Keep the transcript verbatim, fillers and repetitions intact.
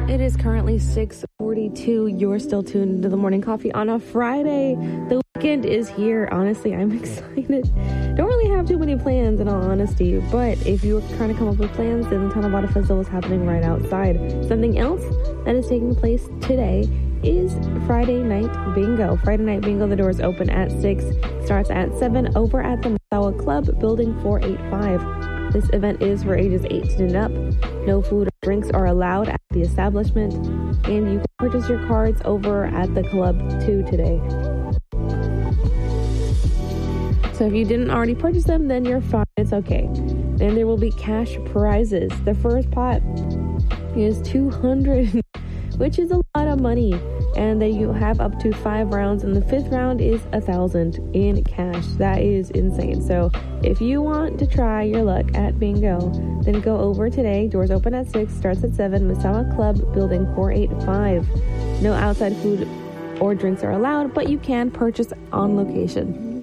It is currently six forty-two. You're still tuned into the morning coffee on a Friday. The weekend is here. Honestly, I'm excited. Don't really have too many plans in all honesty, but if you were trying to come up with plans, then Tanabata Festival is happening right outside. Something else that is taking place today is Friday Night Bingo. Friday Night Bingo, the doors open at six, starts at seven over at the Masawa Club, building four eighty-five. This event is for ages eighteen and up. No food or drinks are allowed at the establishment, and you can purchase your cards over at the club too today. So if you didn't already purchase them, then you're fine. It's okay. And there will be cash prizes. The first pot is two hundred, which is a lot of money. And then you have up to five rounds, and the fifth round is a thousand in cash. That is insane. So if you want to try your luck at bingo, then go over today. Doors open at six, starts at seven. Masawa Club, building four eighty-five. No outside food or drinks are allowed, but you can purchase on location.